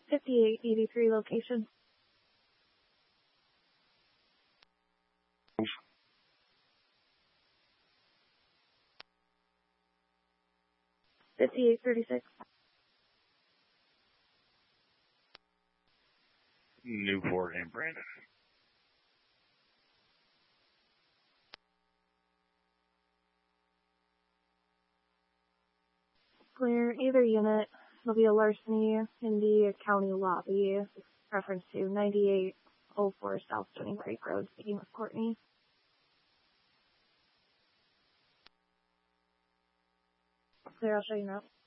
5883 location. $58.36. Newport and Brandon. Clear either unit. There'll be a larceny in the county lobby. Reference to 9804 South Stony Creek Road, speaking with Courtney. Clear, I'll show you now.